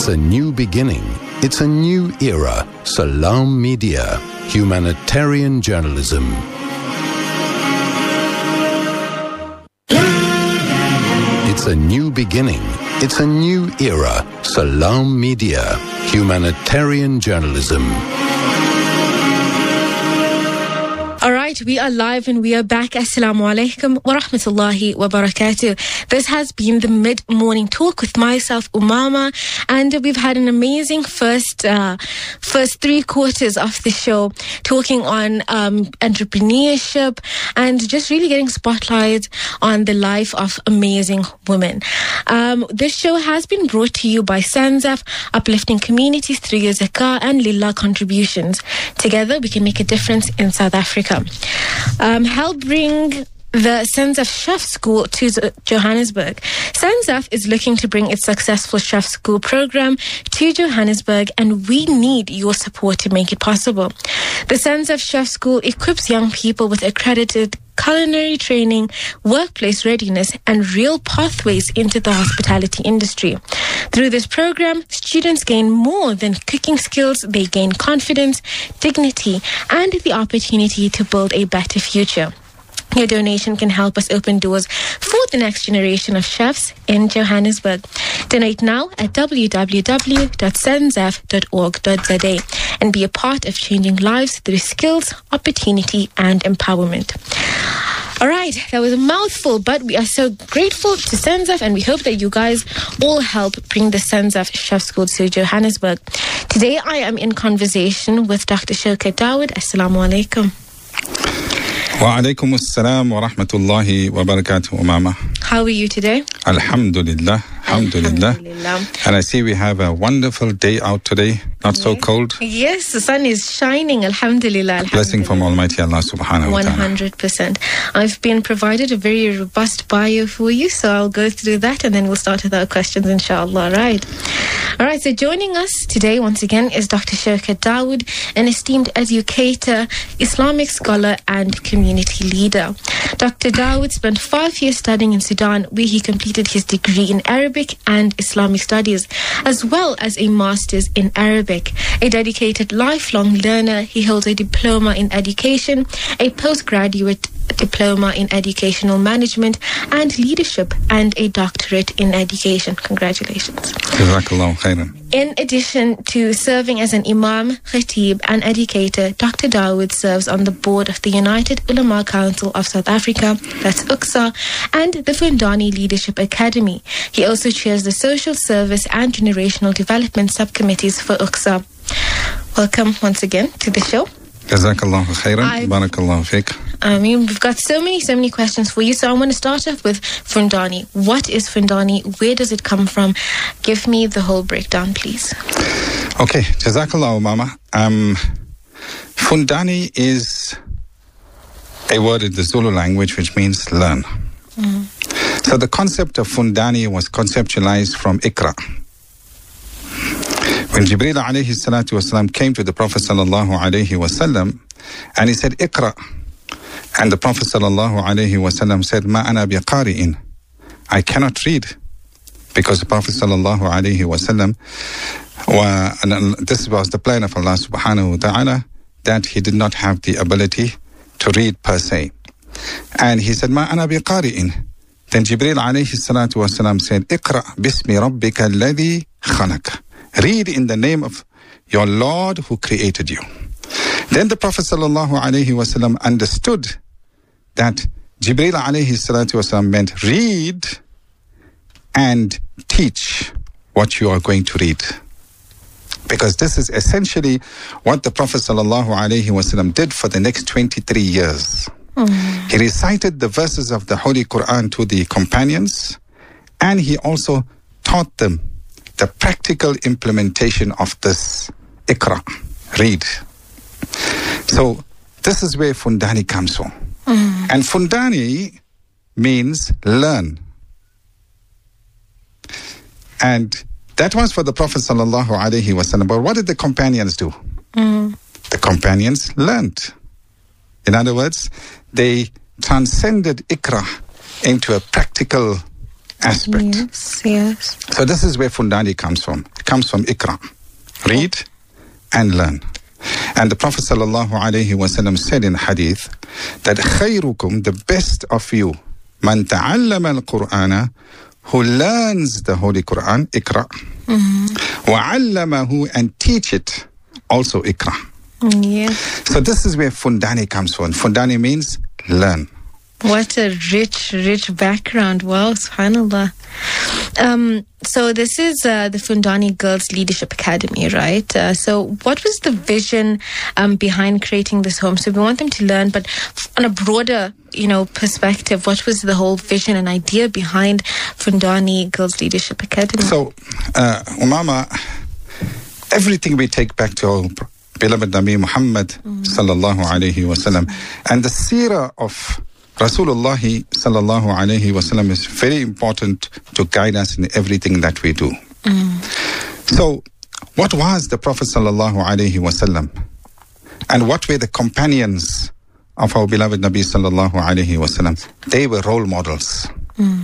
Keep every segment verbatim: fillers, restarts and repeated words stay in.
a new beginning. It's a new era. Salam Media. Humanitarian journalism. It's a new beginning. It's a new era. Salam Media. Humanitarian journalism. All right, we are live and we are back. Assalamu alaikum wa rahmatullahi wa barakatuh. This has been the mid-morning talk with myself, Umama, and we've had an amazing first uh, first three quarters of the show talking on um, entrepreneurship and just really getting spotlight on the life of amazing women. Um, this show has been brought to you by SANZAF, uplifting communities through your zakah and lillah contributions. Together, we can make a difference in South Africa. Um, help bring the SANZAF Chef School to Johannesburg. SANZAF is looking to bring its successful Chef School program to Johannesburg, and we need your support to make it possible. The SANZAF Chef School equips young people with accredited culinary training, workplace readiness, and real pathways into the hospitality industry. Through this program, students gain more than cooking skills. They gain confidence, dignity, and the opportunity to build a better future. Your donation can help us open doors for the next generation of chefs in Johannesburg. Donate now at w w w dot sanzaf dot org dot z a and be a part of changing lives through skills, opportunity, and empowerment. All right, that was a mouthful, but we are so grateful to SANZAF, and we hope that you guys all help bring the SANZAF Chef School to Johannesburg. Today, I am in conversation with Doctor Shaukat Dawood. Assalamu alaikum. Wa alaikum assalam wa rahmatullahi wa barakatuh, Umama. How are you today? Alhamdulillah. Alhamdulillah. Alhamdulillah. And I see we have a wonderful day out today. Not yeah. so cold. Yes, the sun is shining. Alhamdulillah. Alhamdulillah. Blessing from Almighty Allah subhanahu wa ta'ala. one hundred percent. I've been provided a very robust bio for you, so I'll go through that and then we'll start with our questions, inshallah. Right. All right, so joining us today once again is Doctor Shaukat Dawood, an esteemed educator, Islamic scholar, and community leader. Doctor Dawood spent five years studying in Sudan, where he completed his degree in Arabic and Islamic studies, as well as a master's in Arabic. A dedicated lifelong learner, he holds a diploma in education, a postgraduate diploma in educational management and leadership, and a doctorate in education. Congratulations. Jazakallahu khairan. In addition to serving as an imam, khatib, and educator, Doctor Dawood serves on the board of the United Ulama Council of South Africa, that's U Q S A, and the Fundani Leadership Academy. He also chairs the Social Service and Generational Development Subcommittees for U Q S A. Welcome once again to the show. Jazakallahu khairan. Barakallahu fiqh. I mean, we've got so many, so many questions for you. So I want to start off with Fundani. What is Fundani? Where does it come from? Give me the whole breakdown, please. Okay, Jazakallahu, Mama. Um, Fundani is a word in the Zulu language which means learn. Mm. So the concept of Fundani was conceptualized from Iqra. When Jibreel alayhi salatu wasalam came to the Prophet sallallahu alayhi wasallam and he said, Iqra. And the Prophet sallallahu alayhi wasallam said, Ma ana biqari'in. I cannot read. Because the Prophet sallallahu alayhi wasallam, and this was the plan of Allah subhanahu wa ta'ala, that he did not have the ability to read per se. And he said, Ma ana biqari'in. Then Jibreel alayhi salatu wasalam said, Iqra bismi rabbika alladhi khalaq. Read in the name of your Lord who created you. Then the Prophet sallallahu alayhi wasallam understood that Jibreel alayhi salatu wasallam meant read and teach what you are going to read. Because this is essentially what the Prophet sallallahu alayhi wasallam did for the next twenty-three years. Mm. He recited the verses of the Holy Quran to the companions, and he also taught them the practical implementation of this Iqra, read. So this is where Fundani comes from. Mm. And Fundani means learn. And that was for the Prophet sallallahu alaihi wasallam. But what did the companions do? Mm. The companions learned. In other words, they transcended Iqra into a practical aspect. Yes, yes. So this is where Fundani comes from. It comes from Iqra. Read and learn. And the Prophet sallallahu alaihi wasallam said in hadith that khayrukum, the best of you, man ta'allama al-Qur'ana, who learns the Holy Quran, Iqra. Mm-hmm. Wa 'allamahu, and teach it, also Iqra. Yeah. So this is where Fundani comes from. Fundani means learn. What a rich, rich background. Wow, subhanAllah. Um, so this is uh, the Fundani Girls Leadership Academy, right? Uh, so what was the vision um, behind creating this home? So we want them to learn, but on a broader, you know, perspective, what was the whole vision and idea behind Fundani Girls Leadership Academy? So, uh, Umama, everything we take back to our beloved Nabi Muhammad mm. sallallahu alayhi wasallam, and the seerah of Rasulullah sallallahu alayhi wasallam is very important to guide us in everything that we do. Mm. So, what was the Prophet sallallahu alayhi wasallam, and what were the companions of our beloved Nabi sallallahu alayhi wasallam? They were role models. Mm.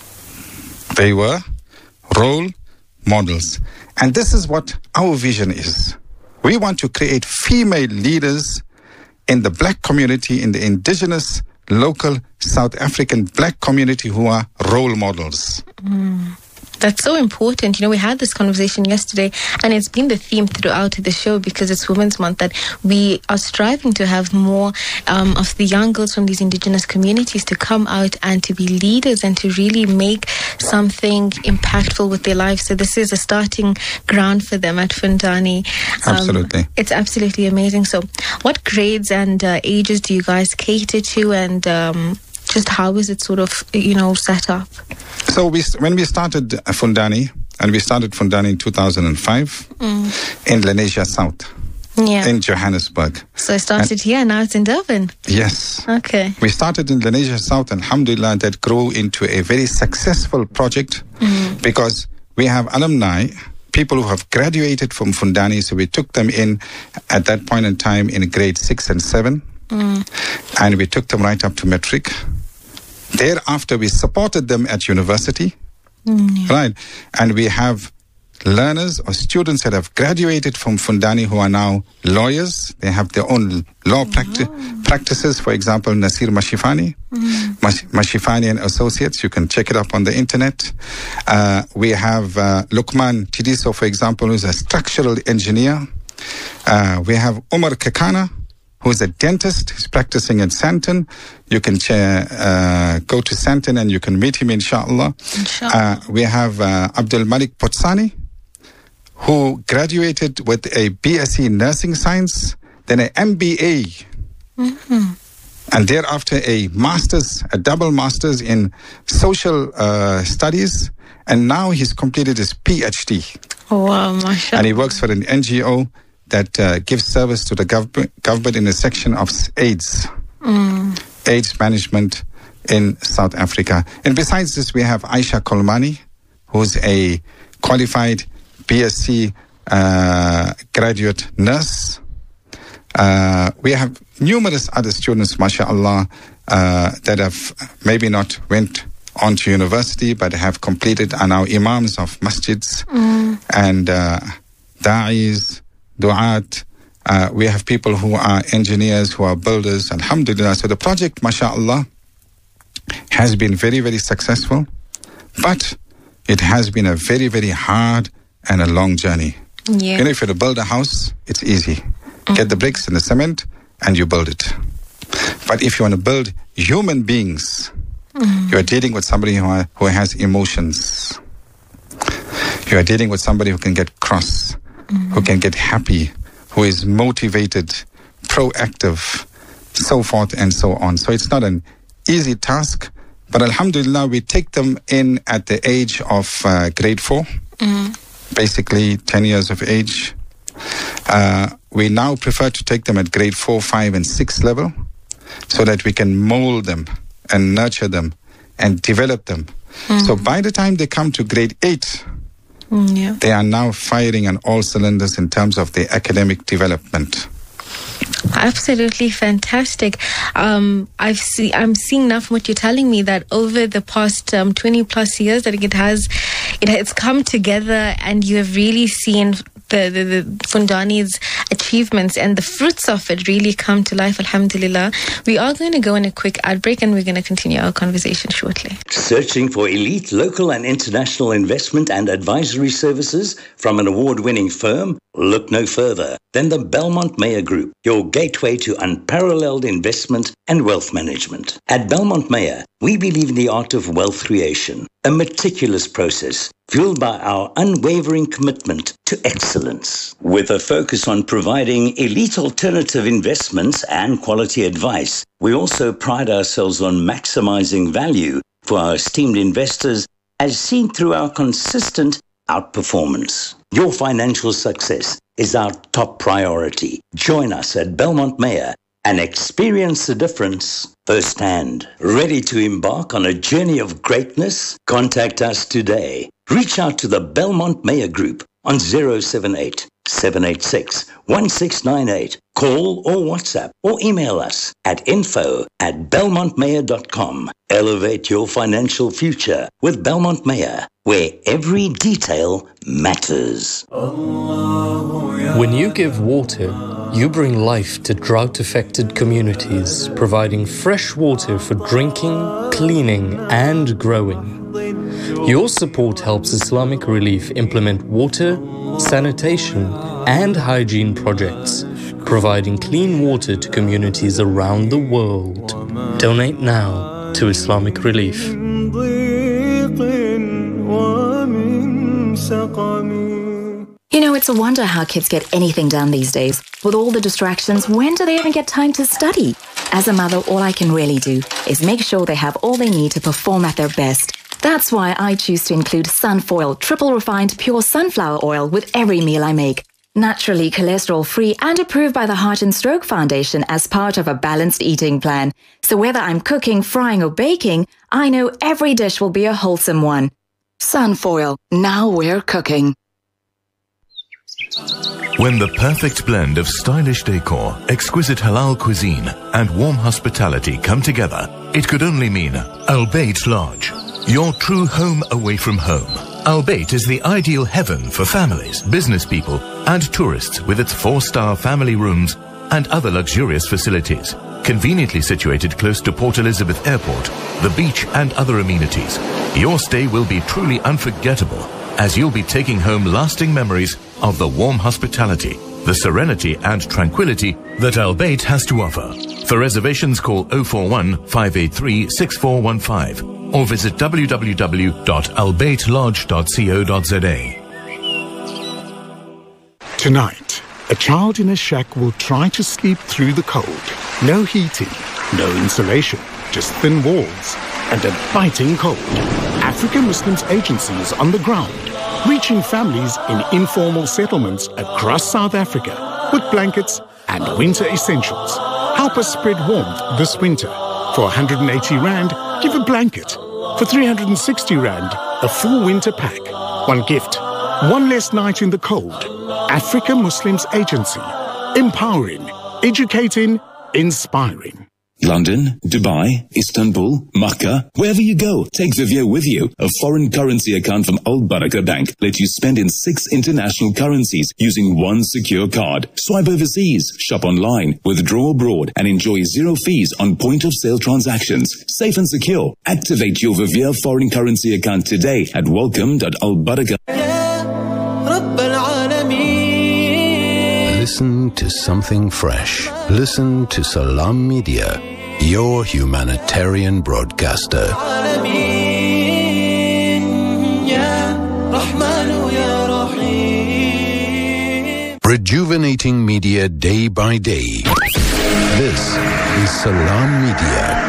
They were role models, and this is what our vision is. We want to create female leaders in the black community, in the indigenous, local, South African black community who are role models. Mm. That's so important. You know, we had this conversation yesterday, and it's been the theme throughout the show because it's Women's Month, that we are striving to have more um, of the young girls from these indigenous communities to come out and to be leaders and to really make something impactful with their lives. So this is a starting ground for them at Fundani. Um, absolutely. It's absolutely amazing. So what grades and uh, ages do you guys cater to, and um, just how is it sort of, you know, set up? So we, when we started Fundani, and we started Fundani in two thousand five mm. in Lenasia South, yeah. in Johannesburg. So it started and, here, now it's in Durban. Yes. Okay. We started in Lenasia South, and alhamdulillah, that grew into a very successful project mm. because we have alumni, people who have graduated from Fundani, so we took them in at that point in time in grade six and seven, mm. and we took them right up to metric. Thereafter, we supported them at university, mm. right? And we have learners or students that have graduated from Fundani who are now lawyers. They have their own law practi- oh. practices. For example, Nasir Mashifani, mm. Mash- Mashifani and Associates. You can check it up on the internet. Uh, we have uh, Lukman Tidiso, for example, who's a structural engineer. Uh, we have Umar Kekana, who's a dentist. He's practicing in Santon. You can uh, go to Santon and you can meet him, inshallah. inshallah. Uh, we have uh, Abdul Malik Potsani, who graduated with a B S c Nursing Science, then an M B A, mm-hmm. and thereafter a master's, a double master's in social uh, studies, and now he's completed his PhD. Oh, wow, mashallah. And he works for an N G O that uh, gives service to the gov- government in the section of AIDS, mm. AIDS management in South Africa. And besides this, we have Aisha Kolmani, who's a qualified B S c uh, graduate nurse. Uh, we have numerous other students, mashallah, uh, that have maybe not went on to university, but have completed, are now imams of masjids mm. and uh, da'is, du'at. Uh, we have people who are engineers, who are builders, alhamdulillah. So the project, mashallah, has been very, very successful, but it has been a very, very hard and a long journey. Yeah. You know, if you're to build a house, it's easy. Mm-hmm. Get the bricks and the cement and you build it. But if you want to build human beings, mm-hmm. you are dealing with somebody who, are, who has emotions. You are dealing with somebody who can get cross, mm-hmm. who can get happy, who is motivated, proactive, so forth and so on. So it's not an easy task, but alhamdulillah, we take them in at the age of uh, grade four. Mm-hmm. Basically ten years of age. Uh, we now prefer to take them at grade four, five, and six level so that we can mold them and nurture them and develop them. Mm. So by the time they come to grade eight, mm, yeah. they are now firing on all cylinders in terms of their academic development. Absolutely fantastic. Um, I've see, I'm seeing now from what you're telling me that over the past um, twenty plus years that it has, it has come together, and you have really seen the, the, the Fundani's achievements and the fruits of it really come to life, alhamdulillah. We are going to go on a quick ad break, and we're going to continue our conversation shortly. Searching for elite local and international investment and advisory services from an award-winning firm? Look no further than the Belmont Mayer Group, your gateway to unparalleled investment and wealth management. At Belmont Mayer, we believe in the art of wealth creation, a meticulous process fueled by our unwavering commitment to excellence. With a focus on providing elite alternative investments and quality advice, we also pride ourselves on maximizing value for our esteemed investors, as seen through our consistent outperformance. Your financial success is our top priority. Join us at Belmont Mayer and experience the difference firsthand. Ready to embark on a journey of greatness? Contact us today. Reach out to the Belmont Mayer Group on zero seven eight, seven eight six, one six nine eight. Call or WhatsApp or email us at info at belmont mayer dot com. Elevate your financial future with Belmont Mayer, where every detail matters. When you give water, you bring life to drought-affected communities, providing fresh water for drinking, cleaning, and growing. Your support helps Islamic Relief implement water, sanitation, and hygiene projects, providing clean water to communities around the world. Donate now to Islamic Relief. You know, it's a wonder how kids get anything done these days. With all the distractions, when do they even get time to study? As a mother, all I can really do is make sure they have all they need to perform at their best. That's why I choose to include Sunfoil triple refined pure sunflower oil with every meal I make. Naturally cholesterol-free and approved by the Heart and Stroke Foundation as part of a balanced eating plan. So whether I'm cooking, frying or baking, I know every dish will be a wholesome one. Sunfoil, now we're cooking. When the perfect blend of stylish decor, exquisite halal cuisine and warm hospitality come together, it could only mean Al Bayt Lodge, your true home away from home. Al Bayt is the ideal heaven for families, business people and tourists with its four-star family rooms and other luxurious facilities. Conveniently situated close to Port Elizabeth Airport, the beach and other amenities, your stay will be truly unforgettable, as you'll be taking home lasting memories of the warm hospitality, the serenity and tranquility that Al Bayt has to offer. For reservations, call oh four one, five eight three, six four one five or visit w w w dot al bayt lodge dot co dot z a. Tonight, a child in a shack will try to sleep through the cold. No heating, no insulation, just thin walls and a biting cold. African Muslims Agency is on the ground, reaching families in informal settlements across South Africa with blankets and winter essentials. Help us spread warmth this winter. For one hundred eighty rand, give a blanket. For three hundred sixty rand, a full winter pack. One gift, one less night in the cold. African Muslims Agency. Empowering, educating, inspiring. London, Dubai, Istanbul, Makkah, wherever you go, take Vivio with you. A foreign currency account from Al Barakah Bank lets you spend in six international currencies using one secure card. Swipe overseas, shop online, withdraw abroad, and enjoy zero fees on point-of-sale transactions. Safe and secure. Activate your Vivio foreign currency account today at welcome dot al barakah. Listen to something fresh. Listen to Salam Media, your humanitarian broadcaster. Rejuvenating media day by day. This is Salam Media.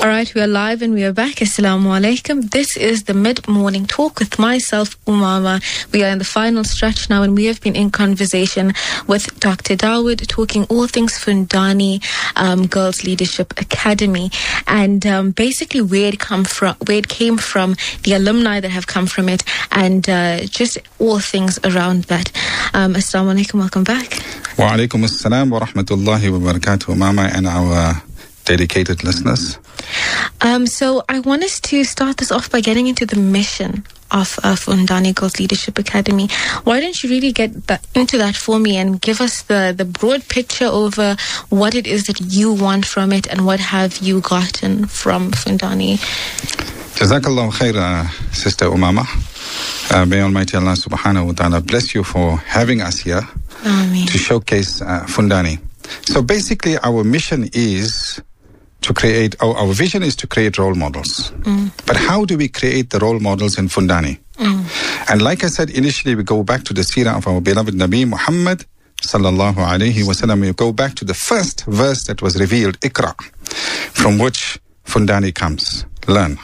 All right, we are live and we are back. Assalamu alaikum. This is the mid-morning talk with myself, Umama. We are in the final stretch now, and we have been in conversation with Doctor Dawood, talking all things Fundani um, Girls Leadership Academy, and um, basically where it come from, where it came from, the alumni that have come from it, and uh, just all things around that. Um, Assalamu alaikum. Welcome back. Wa alaikum assalam wa rahmatullahi wa barakatuh, Umama, and our dedicated listeners. Um, so I want us to start this off by getting into the mission of uh, Fundani Girls Leadership Academy. Why don't you really get that, into that for me and give us the, the broad picture over what it is that you want from it and what have you gotten from Fundani? Jazakallah khair, uh, Sister Umama. Uh, may Almighty Allah subhanahu wa ta'ala bless you for having us here Ameen. to showcase uh, Fundani. So basically our mission is to create, our, our vision is to create role models. Mm. But how do we create the role models in Fundani? Mm. And like I said initially, we go back to the seerah of our beloved Nabi Muhammad sallallahu alayhi wasallam. We go back to the first verse that was revealed, Iqra, from which Fundani comes, learn.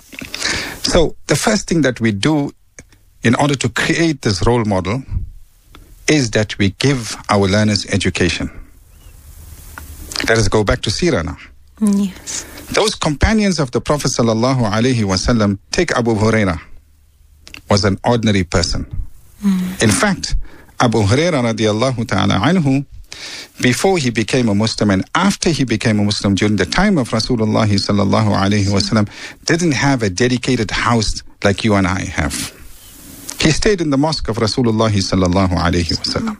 So the first thing that we do in order to create this role model is that we give our learners education. Let us go back to seerah now. Yes. Those companions of the Prophet sallallahu alaihi wasallam, take Abu Huraira, was an ordinary person. Mm. In fact, Abu Huraira radiallahu ta'ala anhu, before he became a Muslim and after he became a Muslim during the time of Rasulullah sallallahu alaihi wasallam, didn't have a dedicated house like you and I have. He stayed in the mosque of Rasulullah sallallahu alaihi wasallam.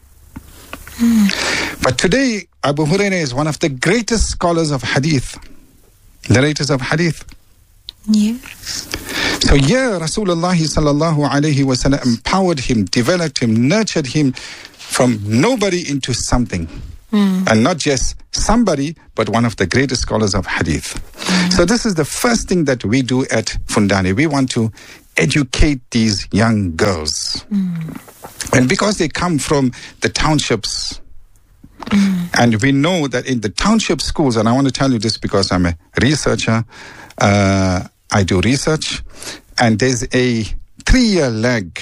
Mm. But today, Abu Hurairah is one of the greatest scholars of hadith, narrators of hadith. Yes. So here, Rasulullah sallallahu alayhi wa sallam empowered him, developed him, nurtured him from nobody into something. Mm. And not just somebody, but one of the greatest scholars of hadith. Mm. So this is the first thing that we do at Fundani. We want to educate these young girls. Mm. And because they come from the townships, mm. and we know that in the township schools, and I want to tell you this because I'm a researcher, uh, I do research, and there's a three-year lag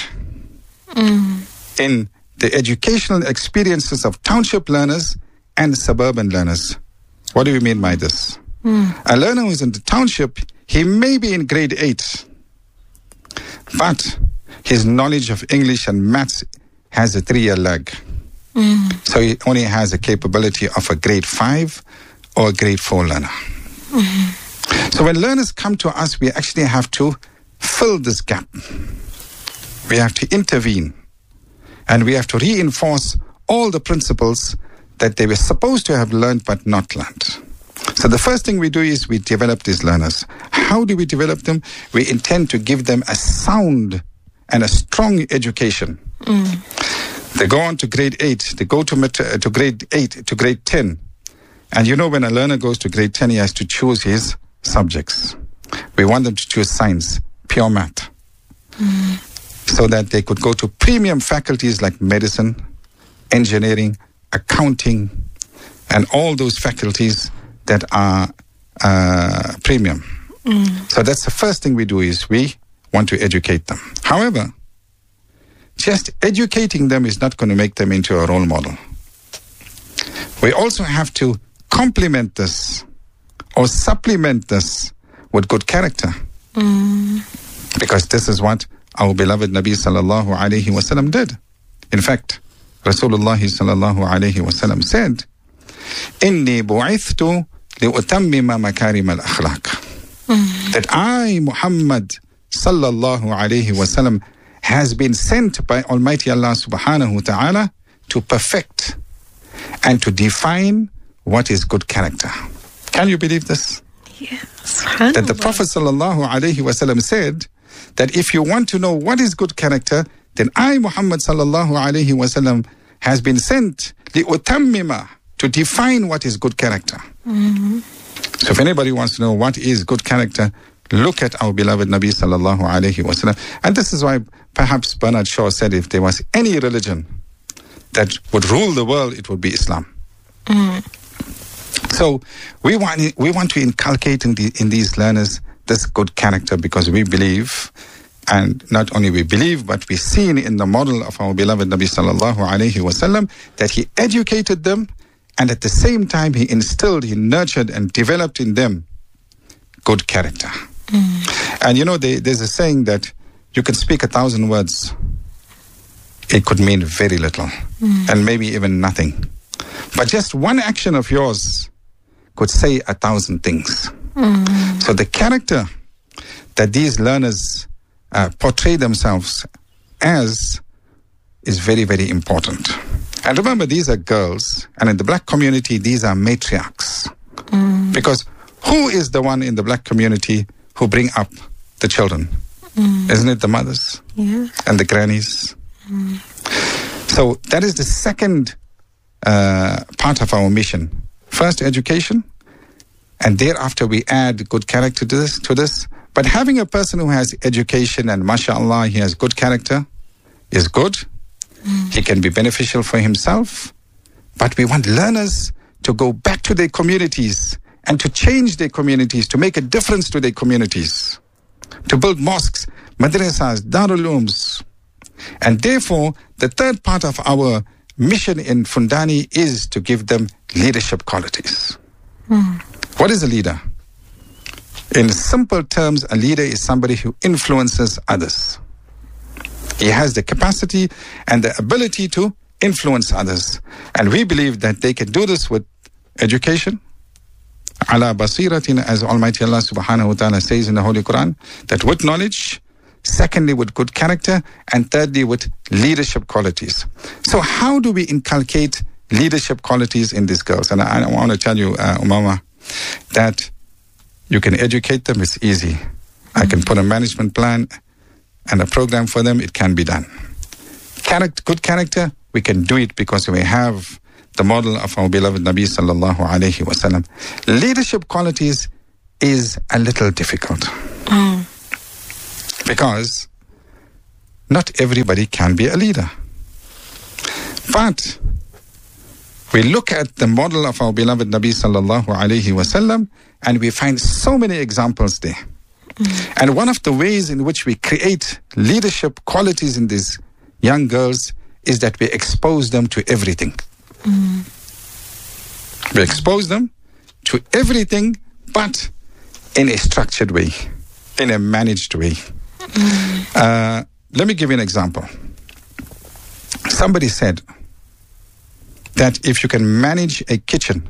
mm. in the educational experiences of township learners and suburban learners. What do we mean by this? Mm. A learner who is in the township, he may be in grade eight, but his knowledge of English and maths has a three-year lag. Mm. So he only has a capability of a grade five or a grade four learner. Mm. So when learners come to us, we actually have to fill this gap. We have to intervene. And we have to reinforce all the principles that they were supposed to have learned but not learned. So the first thing we do is we develop these learners. How do we develop them? We intend to give them a sound and a strong education. Mm. They go on to grade eight. They go to, met- to grade eight, to grade ten. And you know, when a learner goes to grade ten, he has to choose his subjects. We want them to choose science, pure math. Mm. So that they could go to premium faculties like medicine, engineering, accounting, and all those faculties that are uh, premium. Mm. So that's the first thing we do is we want to educate them. However, just educating them is not going to make them into a role model. We also have to complement this or supplement this with good character. Mm. Because this is what our beloved Nabi sallallahu alayhi wa sallam did. In fact, Rasulullah sallallahu alayhi wa sallam said, Inni bu'ithtu li'utammima makarim al-akhlaq. That I, Muhammad sallallahu alayhi wa sallam, has been sent by Almighty Allah subhanahu wa ta'ala to perfect and to define what is good character. Can you believe this? Yes. That the Prophet sallallahu alayhi wa sallam said that if you want to know what is good character, then I, Muhammad sallallahu alayhi wa sallam, has been sent li'utammima, to define what is good character. Mm-hmm. So if anybody wants to know what is good character, look at our beloved Nabi sallallahu alayhi wa sallam. And this is why perhaps Bernard Shaw said if there was any religion that would rule the world, it would be Islam. Mm. So we want we want to inculcate in the in these learners this good character, because we believe, and not only we believe, but we see in the model of our beloved Nabi sallallahu alaihi wasallam that he educated them, and at the same time he instilled, he nurtured and developed in them good character. Mm. And you know, they, there's a saying that you can speak a thousand words, it could mean very little, mm. and maybe even nothing. But just one action of yours could say a thousand things. Mm. So the character that these learners uh, portray themselves as is very, very important. And remember, these are girls, and in the black community, these are matriarchs. Mm. Because who is the one in the black community who bring up the children? Mm. Isn't it the mothers? Yeah. And the grannies? Mm. So that is the second uh, part of our mission. First, education, and thereafter we add good character to this. To this. But having a person who has education and mashallah, he has good character, is good. Mm. He can be beneficial for himself. But we want learners to go back to their communities and to change their communities, to make a difference to their communities, to build mosques, madrasas, darul ulooms. And therefore, the third part of our mission in Fundani is to give them leadership qualities. Mm. What is a leader? In simple terms, a leader is somebody who influences others. He has the capacity and the ability to influence others. And we believe that they can do this with education, ala basiratin, as Almighty Allah subhanahu wa ta'ala says in the Holy Quran, that with knowledge, secondly with good character, and thirdly with leadership qualities. So how do we inculcate leadership qualities in these girls? And I, I want to tell you, uh, Umama, that you can educate them, it's easy. Mm-hmm. I can put a management plan and a program for them, it can be done. Character, good character, we can do it because we have the model of our beloved Nabi sallallahu alayhi wasallam. Leadership qualities is a little difficult. Mm. Because not everybody can be a leader. But we look at the model of our beloved Nabi sallallahu alayhi wasallam and we find so many examples there. Mm. And one of the ways in which we create leadership qualities in these young girls is that we expose them to everything. Mm. We expose them to everything, but in a structured way, in a managed way. Mm. Uh, let me give you an example. Somebody said that if you can manage a kitchen,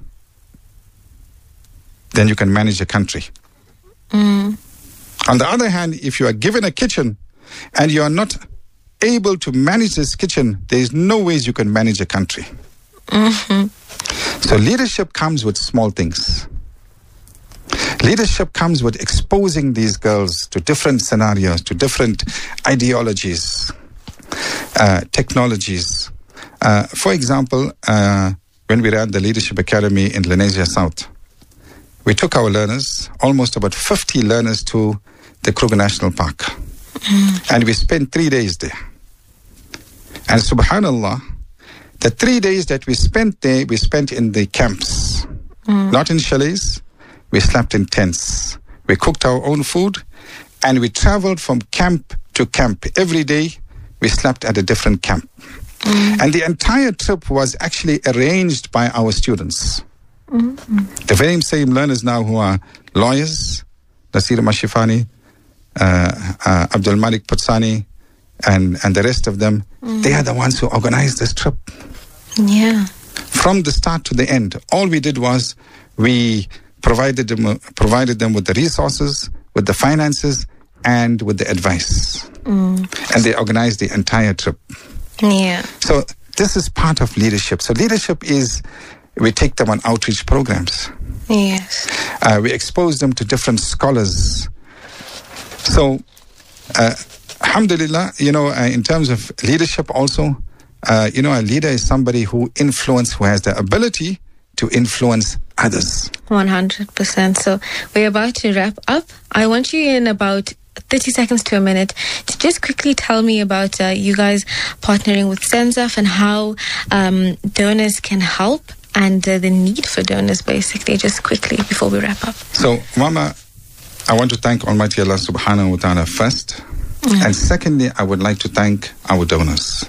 then you can manage a country. Mm. On the other hand, if you are given a kitchen and you are not able to manage this kitchen, there is no ways you can manage a country. Mm-hmm. So leadership comes with small things. Leadership comes with exposing these girls to different scenarios, to different ideologies, uh, technologies. Uh, for example, uh, when we ran the Leadership Academy in Lenasia South, we took our learners, almost about fifty learners, to the Kruger National Park. Mm. And we spent three days there. And subhanallah, the three days that we spent there, we spent in the camps. Mm. Not in chalets, we slept in tents. We cooked our own food and we traveled from camp to camp. Every day, we slept at a different camp. Mm. And the entire trip was actually arranged by our students. Mm-hmm. The very same learners now who are lawyers, Nasir Mashifani, uh, uh, Abdul Malik Putsani, and, and the rest of them, mm. they are the ones who organized this trip. Yeah. From the start to the end, all we did was we provided them, provided them with the resources, with the finances, and with the advice. Mm. And they organized the entire trip. Yeah. So this is part of leadership. So leadership is, we take them on outreach programs. Yes. Uh, we expose them to different scholars. So, uh, alhamdulillah, you know, uh, in terms of leadership also, uh, you know, a leader is somebody who influence, who has the ability to influence others. one hundred percent. So we're about to wrap up. I want you in about thirty seconds to a minute to just quickly tell me about uh, you guys partnering with Senzaf and how um, donors can help and uh, the need for donors, basically, just quickly before we wrap up. So, Mama, I want to thank Almighty Allah subhanahu wa ta'ala first. Mm. And secondly, I would like to thank our donors.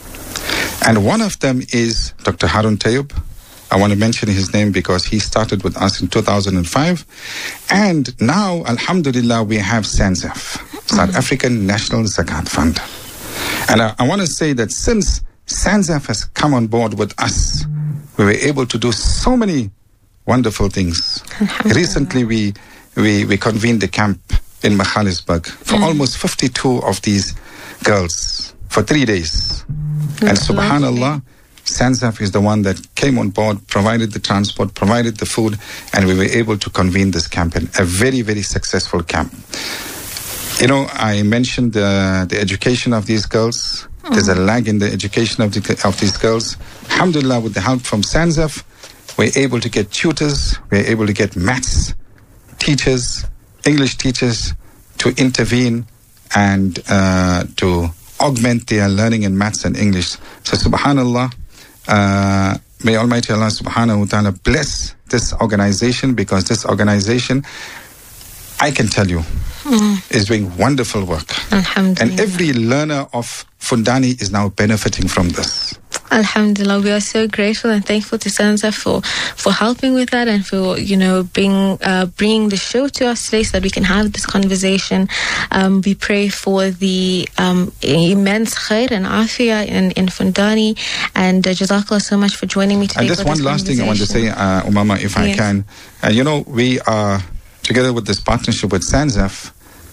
And one of them is Doctor Harun Tayyub. I want to mention his name because he started with us in two thousand five. And now, alhamdulillah, we have SANZAF, South mm. African National Zakat Fund. And I, I want to say that since SANZAF has come on board with us, we were able to do so many wonderful things. Recently, we, we, we convened a camp in Magaliesburg for mm. almost fifty-two of these girls for three days. That's and subhanallah, lovely. SANZAF is the one that came on board, provided the transport, provided the food, and we were able to convene this campaign, a very, very successful camp. You know, I mentioned uh, the education of these girls. Mm. There's a lag in the education of, the, of these girls. Alhamdulillah, with the help from SANZAF, we're able to get tutors, we're able to get maths teachers, English teachers to intervene and uh, to augment their learning in maths and English. So subhanallah, uh, may Almighty Allah subhanahu wa ta'ala bless this organization, because this organization, I can tell you, mm. is doing wonderful work. Alhamdulillah. And every learner of Fundani is now benefiting from this. Alhamdulillah, we are so grateful and thankful to SANZAF for, for helping with that and for, you know, bring, uh, bringing the show to us today so that we can have this conversation. Um, we pray for the um, immense khair and afiyah in, in Fundani, and uh, Jazakallah so much for joining me today. And just one last thing I want to say, uh, Umama, if I yes. can. Uh, you know, we are, together with this partnership with SANZAF,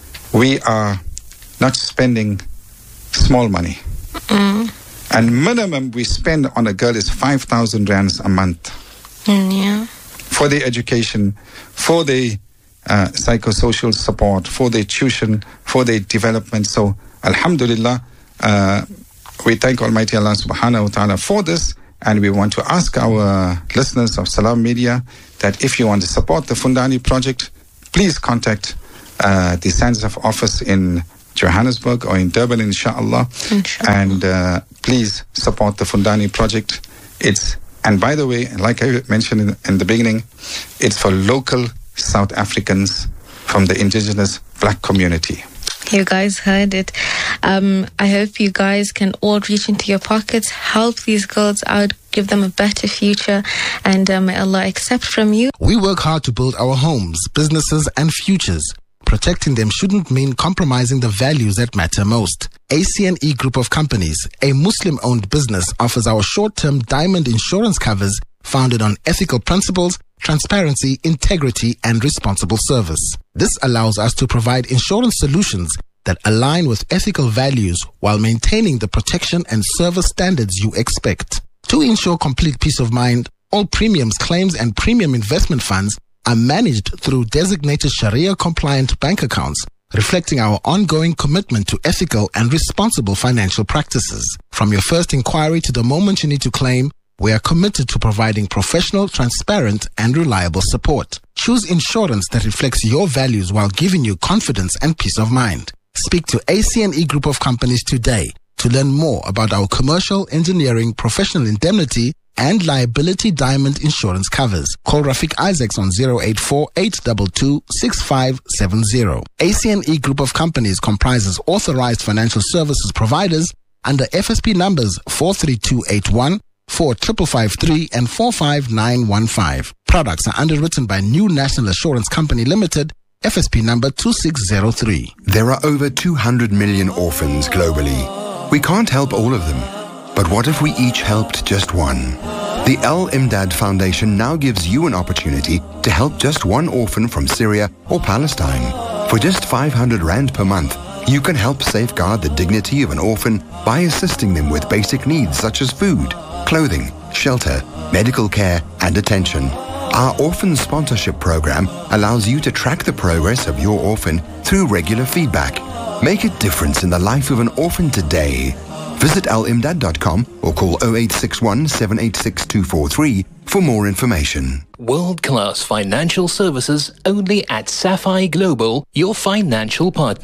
we are not spending small money. Mm. And minimum we spend on a girl is five thousand rands a month. Mm, yeah. For their education, for their uh, psychosocial support, for their tuition, for their development. So, alhamdulillah, uh, we thank Almighty Allah subhanahu wa ta'ala for this. And we want to ask our listeners of Salam Media that if you want to support the Fundani project, please contact uh, the SANZAF office in Johannesburg or in Durban, inshallah. Inshallah. And uh, please support the Fundani project. It's, and by the way, like I mentioned in, in the beginning, it's for local South Africans from the indigenous black community. You guys heard it. Um, I hope you guys can all reach into your pockets, help these girls out, give them a better future, and uh, may Allah accept from you. We work hard to build our homes, businesses, and futures. Protecting them shouldn't mean compromising the values that matter most. A C N E Group of Companies, a Muslim-owned business, offers our short-term diamond insurance covers founded on ethical principles, transparency, integrity, and responsible service. This allows us to provide insurance solutions that align with ethical values while maintaining the protection and service standards you expect. To ensure complete peace of mind, all premiums, claims, and premium investment funds are managed through designated Sharia-compliant bank accounts, reflecting our ongoing commitment to ethical and responsible financial practices. From your first inquiry to the moment you need to claim, we are committed to providing professional, transparent, and reliable support. Choose insurance that reflects your values while giving you confidence and peace of mind. Speak to A C N E Group of Companies today to learn more about our commercial, engineering, professional indemnity, and liability diamond insurance covers. Call Rafiq Isaacs on zero eight four, eight two two, six five seven zero. A C N E Group of Companies comprises authorized financial services providers under F S P numbers four three two eight one, four five five three, and four five nine one five. Products are underwritten by New National Assurance Company Limited, F S P number two six zero three. There are over two hundred million orphans globally. We can't help all of them. But what if we each helped just one? The Al Imdad Foundation now gives you an opportunity to help just one orphan from Syria or Palestine. For just five hundred rand per month, you can help safeguard the dignity of an orphan by assisting them with basic needs such as food, clothing, shelter, medical care, and attention. Our orphan sponsorship program allows you to track the progress of your orphan through regular feedback. Make a difference in the life of an orphan today. Visit al imdad dot com or call oh eight six one, seven eight six, two four three for more information. World-class financial services only at Sapphire Global, your financial partner.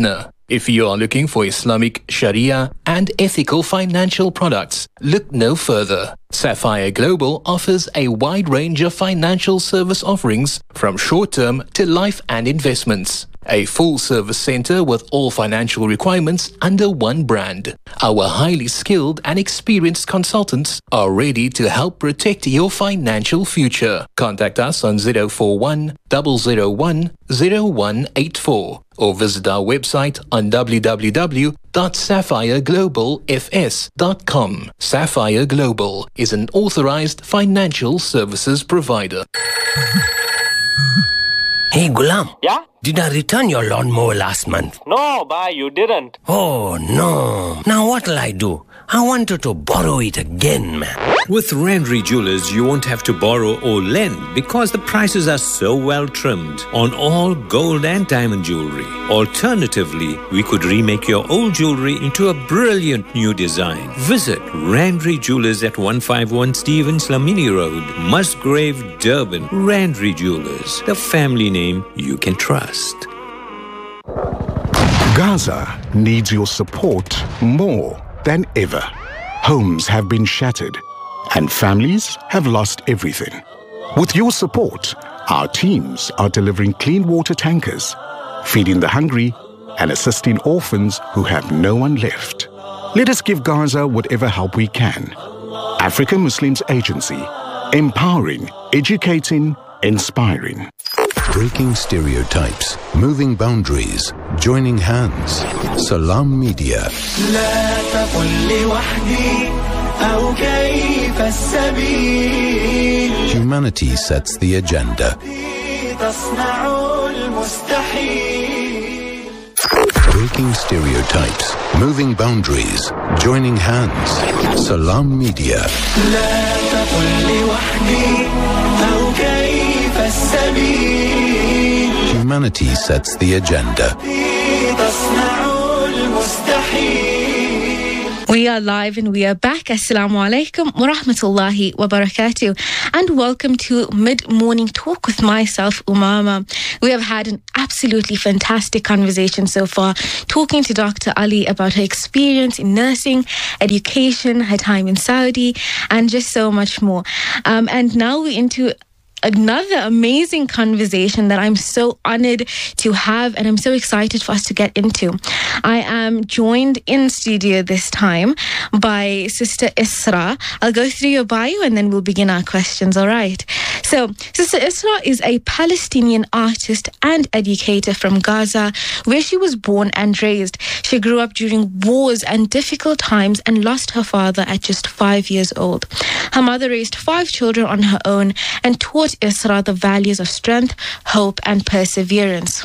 If you are looking for Islamic Sharia and ethical financial products, look no further. Sapphire Global offers a wide range of financial service offerings from short-term to life and investments. A full-service center with all financial requirements under one brand. Our highly skilled and experienced consultants are ready to help protect your financial future. Contact us on zero four one, zero zero one, zero one eight four or visit our website on w w w dot sapphire global f s dot com. Sapphire Global is an authorized financial services provider. Hey, Gulam. Yeah? Did I return your lawnmower last month? No, bhai, you didn't. Oh, no. Now what'll I do? I wanted to borrow it again, man. With Randry Jewelers, you won't have to borrow or lend because the prices are so well trimmed on all gold and diamond jewelry. Alternatively, we could remake your old jewelry into a brilliant new design. Visit Randry Jewelers at one fifty-one Stevens Lamini Road, Musgrave, Durban. Randry Jewelers, the family name you can trust. Gaza needs your support more than ever. Homes have been shattered and families have lost everything. With your support, our teams are delivering clean water tankers, feeding the hungry and assisting orphans who have no one left. Let us give Gaza whatever help we can. African Muslims Agency, empowering, educating, inspiring. Breaking stereotypes, moving boundaries, joining hands. Salam Media. Humanity sets the agenda. Breaking stereotypes, moving boundaries, joining hands. Salam Media. Humanity sets the agenda. We are live and we are back. Assalamu alaikum wa rahmatullahi wa barakatuh. And welcome to Mid-Morning Talk with myself, Umama. We have had an absolutely fantastic conversation so far, talking to Doctor Ali about her experience in nursing, education, her time in Saudi, and just so much more. Um, and now we're into another amazing conversation that I'm so honored to have and I'm so excited for us to get into. I am joined in studio this time by Sister Isra. I'll go through your bio and then we'll begin our questions, all right? So, Sister Isra is a Palestinian artist and educator from Gaza, where she was born and raised. She grew up during wars and difficult times and lost her father at just five years old. Her mother raised five children on her own and taught Isra the values of strength, hope, and perseverance.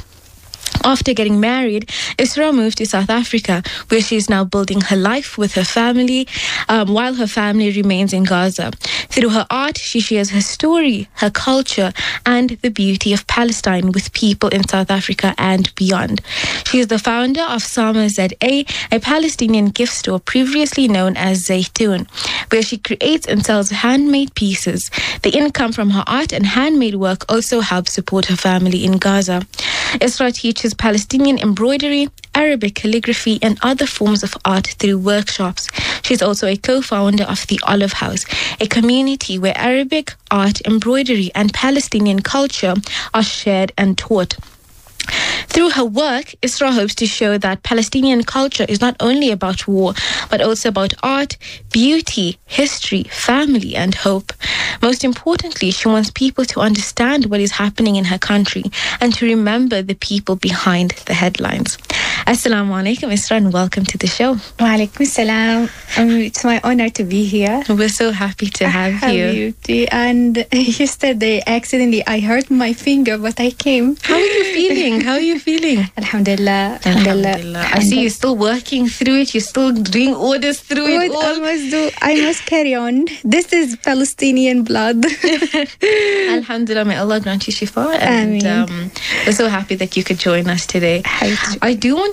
After getting married, Isra moved to South Africa, where she is now building her life with her family, um, while her family remains in Gaza. Through her art, she shares her story, her culture, and the beauty of Palestine with people in South Africa and beyond. She is the founder of Sama Z A, a Palestinian gift store previously known as Zaytoon, where she creates and sells handmade pieces. The income from her art and handmade work also helps support her family in Gaza. Isra teaches Palestinian embroidery, Arabic calligraphy, and other forms of art through workshops. She's also a co-founder of the Olive House, a community where Arabic, art, embroidery, and Palestinian culture are shared and taught. Through her work, Isra hopes to show that Palestinian culture is not only about war, but also about art, beauty, history, family, and hope. Most importantly, she wants people to understand what is happening in her country and to remember the people behind the headlines. Assalamu alaikum, Isra, and welcome to the show. Wa alaikum salam. Um, it's my honor to be here. We're so happy to have you. Beauty. And yesterday, accidentally, I hurt my finger, but I came. How are you feeling? How are you feeling? Alhamdulillah. Alhamdulillah. I see you're still working through it. You're still doing orders through what it all. I must do, I must carry on. This is Palestinian blood. Alhamdulillah, may Allah grant you shifa. And um, we're so happy that you could join us today. I do want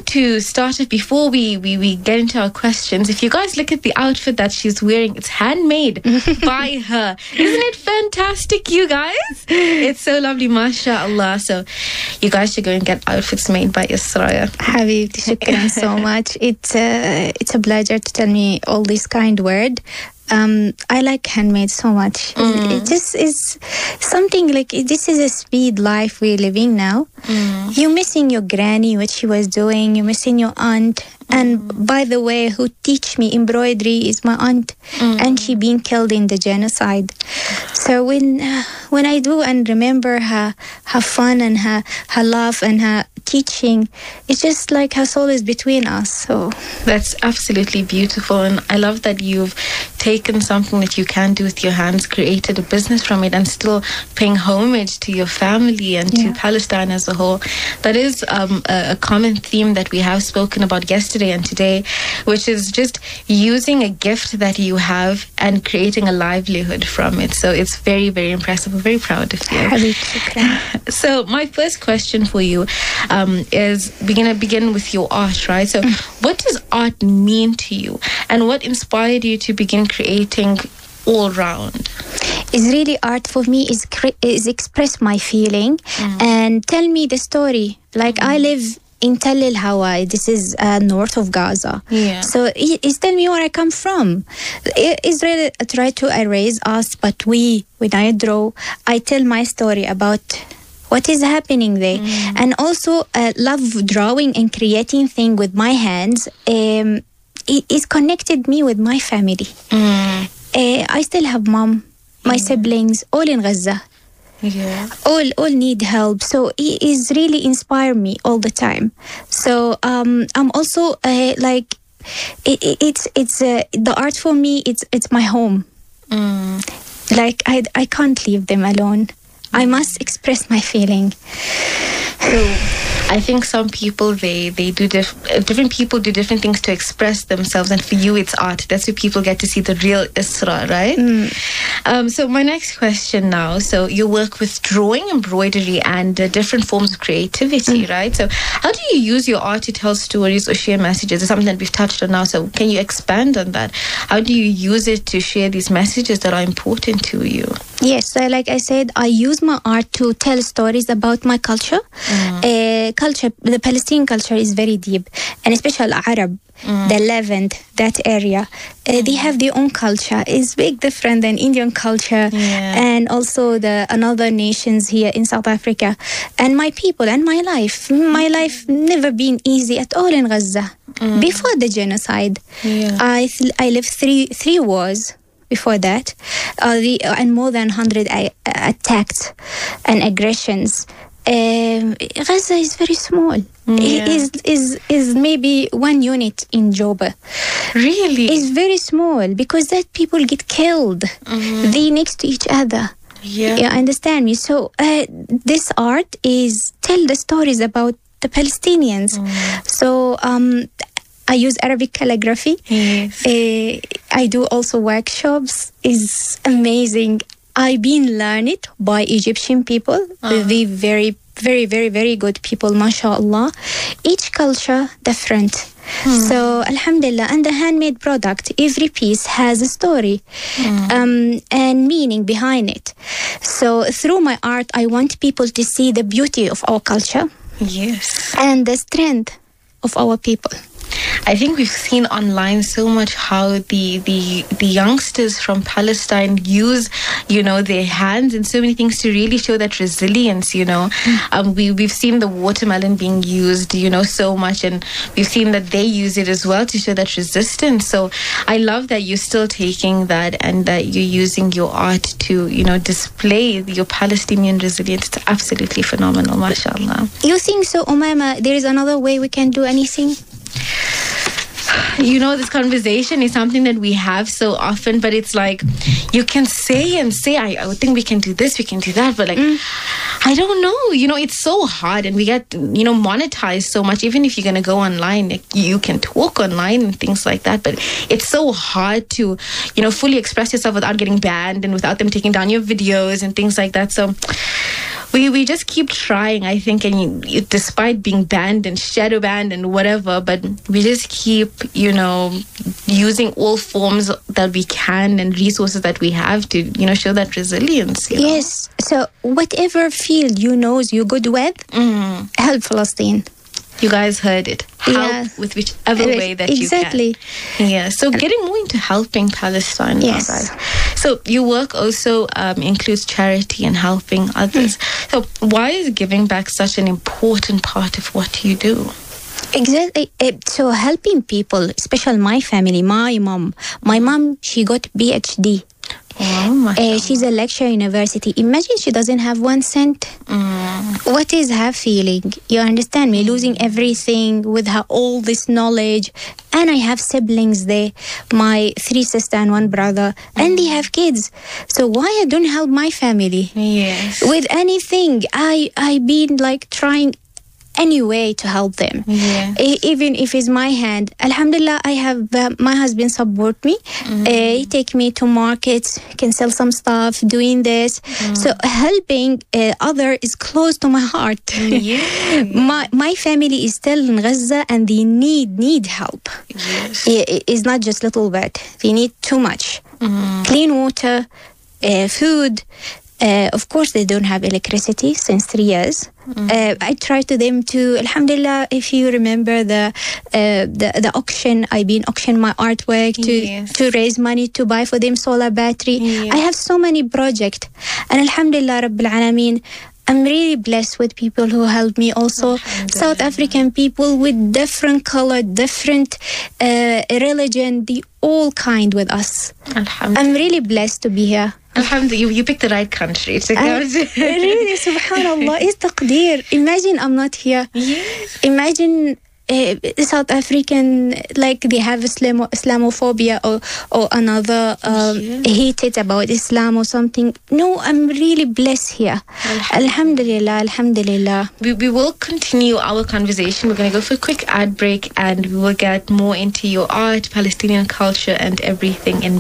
think to start off, before we, we, we get into our questions, if you guys look at the outfit that she's wearing, it's handmade by her. Isn't it fantastic, you guys? It's so lovely, mashallah. So you guys should go and get outfits made by Isra. Habibti, shukran so much. It's uh, it's a pleasure to tell me all this kind word. Um, I like handmade so much. Mm. It just is something like, this is a speed life we're living now. Mm. You're missing your granny, what she was doing. You're missing your aunt. Mm. And by the way, who teach me embroidery is my aunt. Mm. And she been killed in the genocide. So when uh, when I do and remember her, her fun and her, her love and her teaching, it's just like her soul is between us. So that's absolutely beautiful. And I love that you've taken something that you can do with your hands, created a business from it, and still paying homage to your family and yeah. to Palestine as a whole. That is um, a, a common theme that we have spoken about yesterday and today, which is just using a gift that you have and creating a livelihood from it. So it's very, very impressive. I'm very proud of you. So my first question for you um, is, we're going to begin with your art, right? So mm. what does art mean to you? And what inspired you to begin creating all round? Is really art for me is cre- is express my feeling mm. and tell me the story. Like mm. I live in Tel El Hawa. This is uh, north of Gaza. Yeah. So it, it's tell me where I come from. Israel try to erase us, but we, when I draw, I tell my story about what is happening there. Mm. And also uh, love drawing and creating things with my hands. Um, it, it connected me with my family. Mm. Uh, I still have mom, my mm. siblings, all in Gaza. Yeah. All all need help. So it is really inspire me all the time. So um, I'm also uh, like it, it, it's it's uh, the art for me. It's it's my home. Mm. Like I I can't leave them alone. I must express my feeling. So I think some people, they, they do diff- different people do different things to express themselves, and for you it's art. That's where people get to see the real Isra, right? Mm. Um, so my next question now, so you work with drawing, embroidery, and uh, different forms of creativity, mm. right? So how do you use your art to tell stories or share messages? It's something that we've touched on now, so can you expand on that? How do you use it to share these messages that are important to you? Yes, so like I said, I use my art to tell stories about my culture. Mm. Uh, culture, the Palestinian culture is very deep, and especially Arab, mm. the Levant, that area. Uh, mm. They have their own culture. It's big different than Indian culture, yeah. and also the another nations here in South Africa. And my people and my life, my life never been easy at all in Gaza. Mm. Before the genocide, yeah. I th- I lived three three wars. Before that, uh, the, uh, and more than one hundred uh, attacks and aggressions. Um, Gaza is very small. Yeah. It is is is maybe one unit in Joba. Really, it's very small because that people get killed. Mm-hmm. They next to each other. Yeah, yeah, understand me. So uh, this art is tell the stories about the Palestinians. Mm. So um. I use Arabic calligraphy. Yes. Uh, I do also workshops. It's amazing. I've been learned it by Egyptian people. Uh-huh. They very, very, very, very good people, mashallah. Each culture different. Hmm. So, alhamdulillah, and the handmade product, every piece has a story hmm. um, and meaning behind it. So, through my art, I want people to see the beauty of our culture. Yes. And the strength of our people. I think we've seen online so much how the, the the youngsters from Palestine use, you know, their hands and so many things to really show that resilience, you know. Mm. Um, we, we've seen the watermelon being used, you know, so much, and we've seen that they use it as well to show that resistance. So I love that you're still taking that and that you're using your art to, you know, display your Palestinian resilience. It's absolutely phenomenal, mashallah. You think so, Umaima? There is another way we can do anything? You know, this conversation is something that we have so often, but it's like you can say and say, I, I think we can do this, we can do that, but like, mm. I don't know, you know, it's so hard, and we get, you know, monetized so much. Even if you're going to go online, like, you can talk online and things like that, but it's so hard to, you know, fully express yourself without getting banned and without them taking down your videos and things like that. So we we just keep trying, I think, and you, you, despite being banned and shadow banned and whatever, but we just keep, you know, using all forms that we can and resources that we have to, you know, show that resilience. You know? Yes. So whatever field you know you're good with, mm. help Palestine. You guys heard it. Help yeah. with whichever way that exactly. you can. Yeah. So getting more into helping Palestine. Yes. Guys. So your work also um, includes charity and helping others. Mm. So why is giving back such an important part of what you do? Exactly. So helping people, especially my family, my mom. My mom, she got B H D. Wow, uh, she's a lecturer at university. Imagine she doesn't have one cent. Mm. What is her feeling? You understand me? Losing everything with her all this knowledge. And I have siblings there, my three sisters and one brother, mm. and they have kids. So why I don't help my family? Yes. With anything. I I been like trying any way to help them. Yeah. E- even if it's my hand. Alhamdulillah, I have uh, my husband support me. Mm. Uh, he take me to markets, can sell some stuff, doing this. Mm. So helping uh, other is close to my heart. Yeah. my my family is still in Gaza and they need need help. Yes. It, it's not just little bit. They need too much. Mm. Clean water, uh, food. Uh, of course, they don't have electricity since three years. Mm. Uh, I try to them to, alhamdulillah, if you remember the uh, the, the auction, I've been auction my artwork to, yes. to raise money to buy for them solar battery. Yes. I have so many projects. And alhamdulillah, Rabbil Alameen, I'm really blessed with people who help me also. South African people with different color, different uh, religion, they all kind with us. I'm really blessed to be here. Alhamdulillah, you, you picked the right country to go to. Really, subhanallah, it's taqdeer. Imagine I'm not here. Yes. Imagine uh, South African, like they have Islamo- Islamophobia or, or another um, yeah. hated about Islam or something. No, I'm really blessed here. Alhamdulillah, alhamdulillah. We, we will continue our conversation. We're going to go for a quick ad break and we will get more into your art, Palestinian culture and everything in